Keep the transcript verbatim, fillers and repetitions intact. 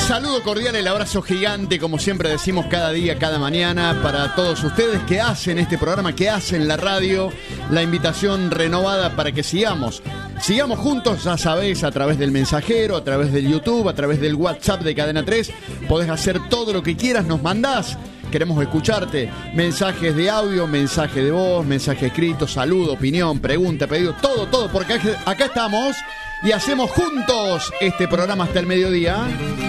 saludo cordial, el abrazo gigante, como siempre decimos cada día, cada mañana, para todos ustedes que hacen este programa, que hacen la radio. La invitación renovada para que sigamos, sigamos juntos, ya sabés, a través del mensajero, a través del YouTube, a través del WhatsApp de Cadena tres. Podés hacer todo lo que quieras, nos mandás. Queremos escucharte. Mensajes de audio, mensaje de voz, mensaje escrito, saludo, opinión, pregunta, pedido, todo, todo, porque acá estamos y hacemos juntos este programa hasta el mediodía.